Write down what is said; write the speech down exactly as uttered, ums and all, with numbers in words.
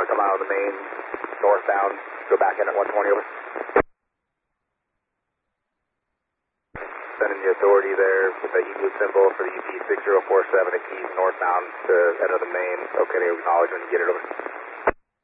to come out of the main northbound, go back in at one twenty, over. Sending the authority there with the E-Blue symbol for the U P six zero four seven at Keys northbound to enter the main. Okay, acknowledge when you get it, over.